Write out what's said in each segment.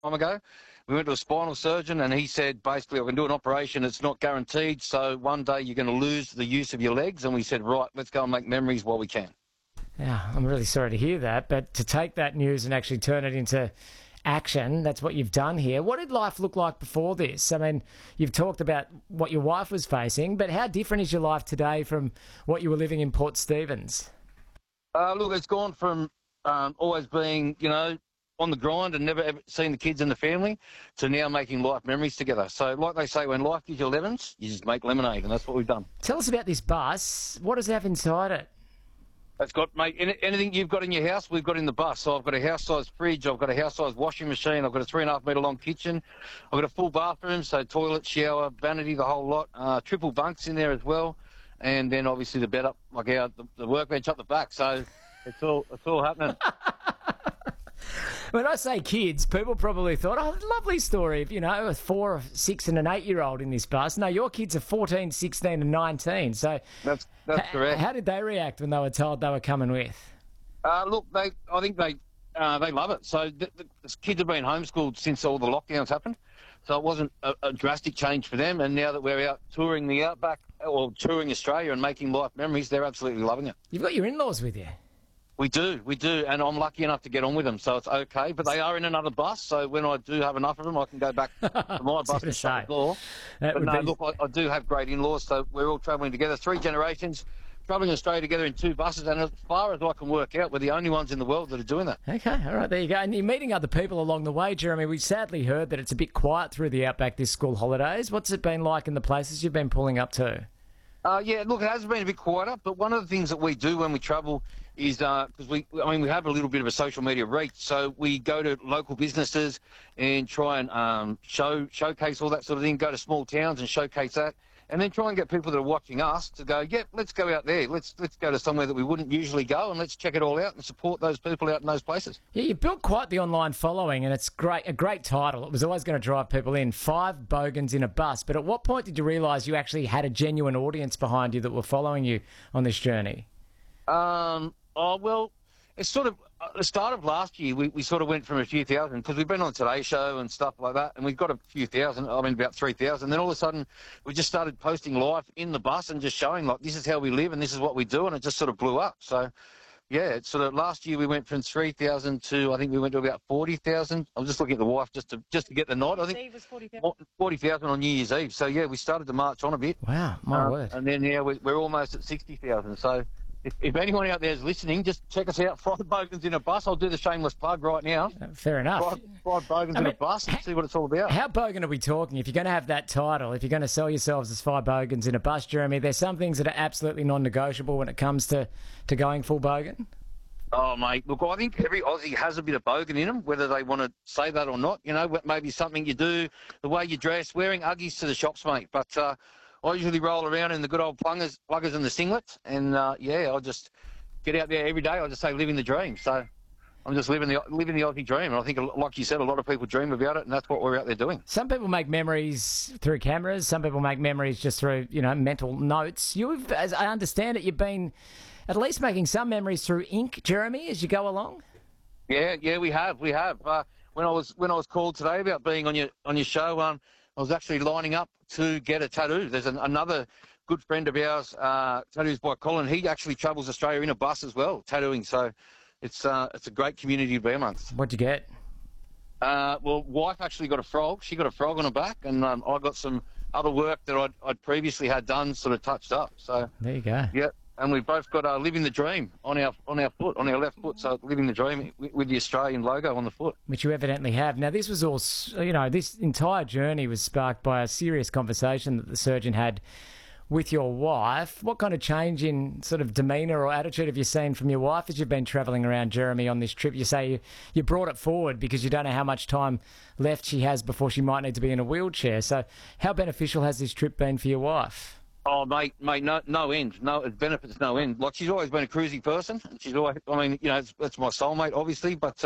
time ago. We went to a spinal surgeon, and he said, basically, I can do an operation. It's not guaranteed, so one day you're going to lose the use of your legs. And we said, right, let's go and make memories while we can. Yeah, I'm really sorry to hear that, but to take that news and actually turn it into action, that's what you've done here. What did life look like before this? I mean, you've talked about what your wife was facing, but how different is your life today from what you were living in Port Stephens? Look, it's gone from always being, on the grind and never ever seeing the kids and the family to now making life memories together. So like they say, when life gives you lemons, you just make lemonade, and that's what we've done. Tell us about this bus. What does it have inside it? It's got, mate, anything you've got in your house, we've got in the bus. So I've got a house-sized fridge, I've got a house-sized washing machine, I've got a 3.5 metre long kitchen, I've got a full bathroom, so toilet, shower, vanity, the whole lot, triple bunks in there as well, and then obviously the bed up, like the workbench up the back. So it's all happening. When I say kids, people probably thought, oh, lovely story of, a 4, 6 and an 8-year-old in this bus. No, your kids are 14, 16 and 19. So that's correct. How did they react when they were told they were coming with? Look, I think they love it. So the kids have been homeschooled since all the lockdowns happened. So it wasn't a drastic change for them. And now that we're out touring the Outback or touring Australia and making life memories, they're absolutely loving it. You've got your in-laws with you. We do, and I'm lucky enough to get on with them, so it's okay. But they are in another bus, so when I do have enough of them, I can go back to my bus and shut the door. But no, look, I do have great in-laws, so we're all travelling together, 3 generations, travelling Australia together in 2 buses, and as far as I can work out, we're the only ones in the world that are doing that. Okay, all right, there you go. And you're meeting other people along the way, Jeremy. We sadly heard that it's a bit quiet through the Outback this school holidays. What's it been like in the places you've been pulling up to? Yeah, look, it has been a bit quieter, but one of the things that we do when we travel is, because we have a little bit of a social media reach, so we go to local businesses and try and showcase all that sort of thing, go to small towns and showcase that, and then try and get people that are watching us to go, yeah, let's go out there, let's go to somewhere that we wouldn't usually go, and let's check it all out and support those people out in those places. Yeah, you built quite the online following, and it's a great title. It was always going to drive people in. 5 bogans in a bus. But at what point did you realise you actually had a genuine audience behind you that were following you on this journey? Well, it's sort of at the start of last year, we sort of went from a few thousand, because we've been on Today Show and stuff like that, and we've got a few thousand, about 3,000. Then all of a sudden, we just started posting live in the bus and just showing, like, this is how we live and this is what we do, and it just sort of blew up. So, yeah, it's sort of last year we went from 3,000 to, I think we went to about 40,000. I'm just looking at the wife just to get the nod. I think Eve was 40,000. 40,000 on New Year's Eve. So, yeah, we started to march on a bit. Wow, my word. And then, yeah, we're almost at 60,000. So, if anyone out there is listening, just check us out. 5 bogans in a bus. I'll do the shameless plug right now. Fair enough. 5 bogans in a bus and see what it's all about. How bogan are we talking? If you're going to have that title, if you're going to sell yourselves as 5 bogans in a bus, Jeremy, there's some things that are absolutely non-negotiable when it comes to going full bogan. Oh, mate, look, I think every Aussie has a bit of bogan in them, whether they want to say that or not. Maybe something you do, the way you dress, wearing Uggies to the shops, mate. But I usually roll around in the good old pluggers and the singlets, and I just get out there every day. I just say living the dream. So I'm just living the Aussie dream, and I think, like you said, a lot of people dream about it, and that's what we're out there doing. Some people make memories through cameras. Some people make memories just through mental notes. As I understand it, you've been at least making some memories through ink, Jeremy, as you go along. Yeah, we have. When I was called today about being on your show, I was actually lining up to get a tattoo. There's another good friend of ours, Tattoos by Colin. He actually travels Australia in a bus as well, tattooing. So it's a great community to be amongst. What'd you get? Well, wife actually got a frog. She got a frog on her back, and I got some other work that I'd previously had done, sort of touched up. So there you go. Yeah. And we've both got living the dream on our foot, on our left foot. So living the dream with the Australian logo on the foot. Which you evidently have. Now, this was all, this entire journey was sparked by a serious conversation that the surgeon had with your wife. What kind of change in sort of demeanour or attitude have you seen from your wife as you've been travelling around, Jeremy, on this trip? You say you brought it forward because you don't know how much time left she has before she might need to be in a wheelchair. So how beneficial has this trip been for your wife? Oh, mate, no end. No, it benefits no end. Like, she's always been a cruisy person. She's always, that's my soulmate, obviously. But,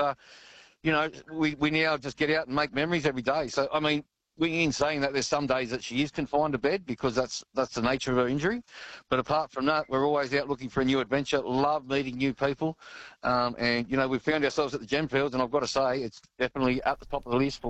we now just get out and make memories every day. So, in saying that, there's some days that she is confined to bed because that's the nature of her injury. But apart from that, we're always out looking for a new adventure. Love meeting new people. And, we found ourselves at the Gemfields, and I've got to say, it's definitely at the top of the list for